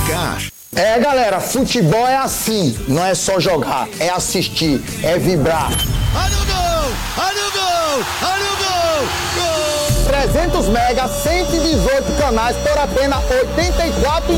brincar. É, galera, futebol é assim, não é só jogar, é assistir, é vibrar. Olha o gol! Olha o gol! Olha o gol! Gol! 300 megas, 118 canais por apenas R$ 84,90.